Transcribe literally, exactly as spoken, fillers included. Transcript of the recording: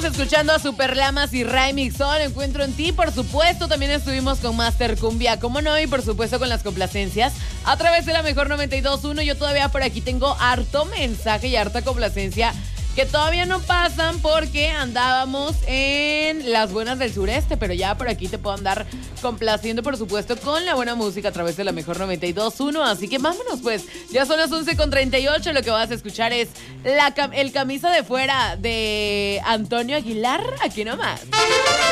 Estuvimos escuchando a Super Lamas y Ray Mixon, Encuentro en ti, por supuesto. También estuvimos con Master Cumbia, cómo no, y por supuesto con las complacencias a través de la mejor noventa y dos punto uno. Yo todavía por aquí tengo harto mensaje y harta complacencia que todavía no pasan porque andábamos en las buenas del sureste, pero ya por aquí te puedo andar complaciendo, por supuesto, con la buena música a través de la mejor noventa y dos punto uno. Así que vámonos, pues. Ya son las once con treinta y ocho. Lo que vas a escuchar es la, el camisa de fuera de Antonio Aguilar. Aquí nomás.